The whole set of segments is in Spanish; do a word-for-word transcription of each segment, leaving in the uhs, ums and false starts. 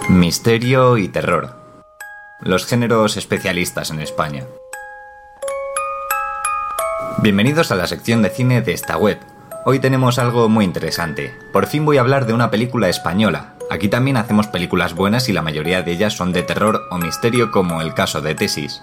Misterio y terror. Los géneros especialistas en España. Bienvenidos a la sección de cine de esta web. Hoy tenemos algo muy interesante. Por fin voy a hablar de una película española. Aquí también hacemos películas buenas y la mayoría de ellas son de terror o misterio, como el caso de Tesis.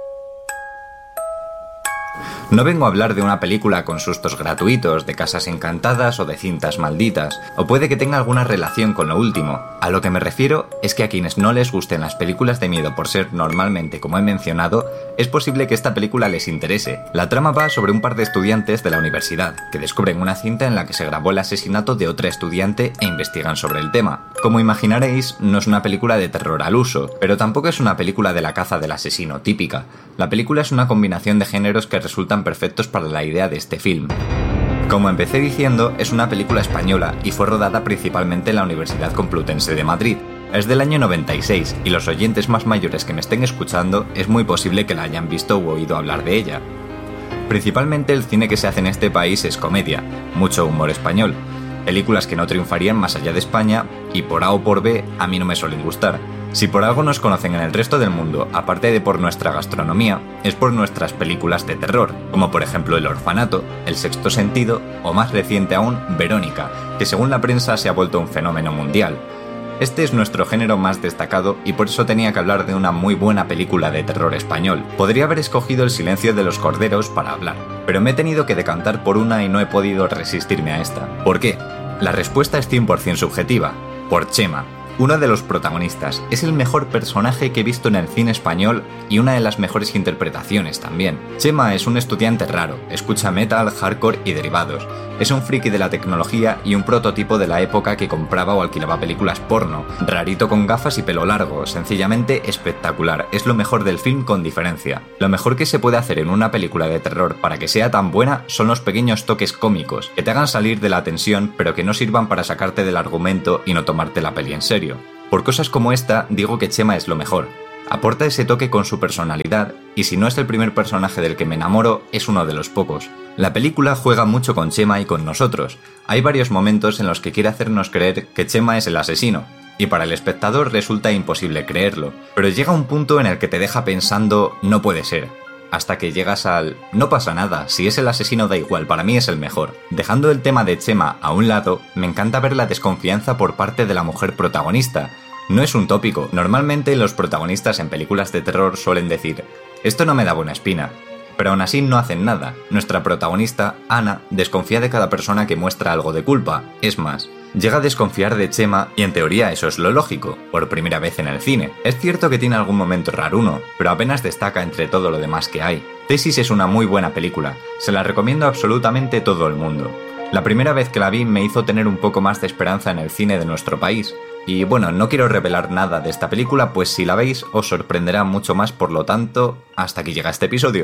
No vengo a hablar de una película con sustos gratuitos, de casas encantadas o de cintas malditas, o puede que tenga alguna relación con lo último. A lo que me refiero es que a quienes no les gusten las películas de miedo por ser normalmente como he mencionado, es posible que esta película les interese. La trama va sobre un par de estudiantes de la universidad, que descubren una cinta en la que se grabó el asesinato de otra estudiante e investigan sobre el tema. Como imaginaréis, no es una película de terror al uso, pero tampoco es una película de la caza del asesino típica. La película es una combinación de géneros que resultan perfectos para la idea de este film. Como empecé diciendo, es una película española y fue rodada principalmente en la Universidad Complutense de Madrid. Es del año noventa y seis y los oyentes más mayores que me estén escuchando es muy posible que la hayan visto u oído hablar de ella. Principalmente el cine que se hace en este país es comedia, mucho humor español, películas que no triunfarían más allá de España y por A o por B a mí no me suelen gustar. Si por algo nos conocen en el resto del mundo, aparte de por nuestra gastronomía, es por nuestras películas de terror, como por ejemplo El Orfanato, El Sexto Sentido o más reciente aún, Verónica, que según la prensa se ha vuelto un fenómeno mundial. Este es nuestro género más destacado y por eso tenía que hablar de una muy buena película de terror español. Podría haber escogido El Silencio de los Corderos para hablar, pero me he tenido que decantar por una y no he podido resistirme a esta. ¿Por qué? La respuesta es cien por ciento subjetiva. Por Chema. Uno de los protagonistas. Es el mejor personaje que he visto en el cine español y una de las mejores interpretaciones también. Chema es un estudiante raro, escucha metal, hardcore y derivados. Es un friki de la tecnología y un prototipo de la época que compraba o alquilaba películas porno. Rarito con gafas y pelo largo, sencillamente espectacular. Es lo mejor del film con diferencia. Lo mejor que se puede hacer en una película de terror para que sea tan buena son los pequeños toques cómicos, que te hagan salir de la tensión pero que no sirvan para sacarte del argumento y no tomarte la peli en serio. Por cosas como esta, digo que Chema es lo mejor. Aporta ese toque con su personalidad, y si no es el primer personaje del que me enamoro, es uno de los pocos. La película juega mucho con Chema y con nosotros. Hay varios momentos en los que quiere hacernos creer que Chema es el asesino, y para el espectador resulta imposible creerlo. Pero llega un punto en el que te deja pensando, no puede ser. Hasta que llegas al no pasa nada, si es el asesino da igual, para mí es el mejor. Dejando el tema de Chema a un lado, me encanta ver la desconfianza por parte de la mujer protagonista. No es un tópico, normalmente los protagonistas en películas de terror suelen decir, esto no me da buena espina. Pero aún así no hacen nada. Nuestra protagonista, Ana, desconfía de cada persona que muestra algo de culpa. Es más, llega a desconfiar de Chema y en teoría eso es lo lógico, por primera vez en el cine. Es cierto que tiene algún momento raruno, pero apenas destaca entre todo lo demás que hay. Tesis es una muy buena película, se la recomiendo a absolutamente todo el mundo. La primera vez que la vi me hizo tener un poco más de esperanza en el cine de nuestro país. Y bueno, no quiero revelar nada de esta película, pues si la veis os sorprenderá mucho más, por lo tanto, hasta aquí llega este episodio.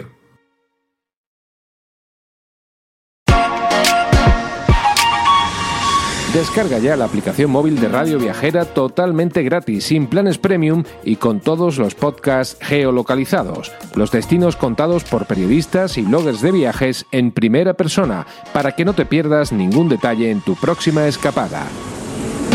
Descarga ya la aplicación móvil de Radio Viajera totalmente gratis, sin planes premium y con todos los podcasts geolocalizados. Los destinos contados por periodistas y bloggers de viajes en primera persona, para que no te pierdas ningún detalle en tu próxima escapada.